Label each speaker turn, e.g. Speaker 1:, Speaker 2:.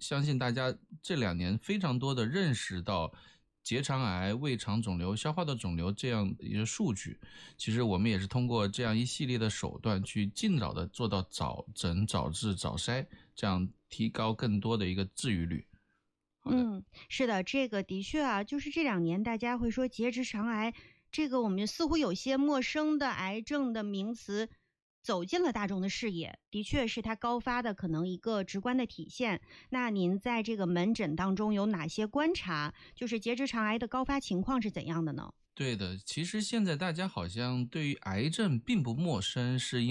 Speaker 1: 相信大家这2年非常多的认识到结肠癌、胃肠肿瘤、消化道肿瘤这样一个数据，其实我们也是通过这样一系列的手段去尽早的做到早诊、早治、早筛，这样提高更多的一个治愈率。
Speaker 2: 是的，这个的确啊，就是这2年大家会说结直肠癌，这个我们似乎有些陌生的癌症的名词走进了大众的视野，的确是它高发的可能一个直观的体现。那您在这个门诊当中有哪些观察？就是结直肠癌的高发情况是怎样的呢？
Speaker 1: 对的，其实现在大家好像对于癌症并不陌生，是因